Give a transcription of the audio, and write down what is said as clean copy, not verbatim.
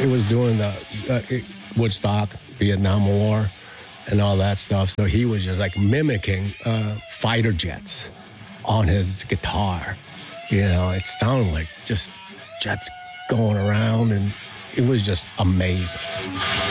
It was during the Woodstock, Vietnam War, and all that stuff. So he was just like mimicking fighter jets on his guitar. You know, it sounded like just jets going around, and it was just amazing.